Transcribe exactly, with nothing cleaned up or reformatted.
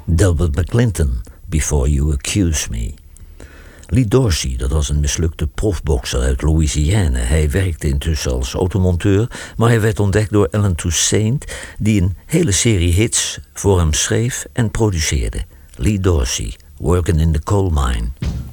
Delbert McClinton, Before You Accuse Me. Lee Dorsey, dat was een mislukte profbokser uit Louisiana. Hij werkte intussen als automonteur, maar hij werd ontdekt door Alan Toussaint, die een hele serie hits voor hem schreef en produceerde. Lee Dorsey, Working in the Coal Mine.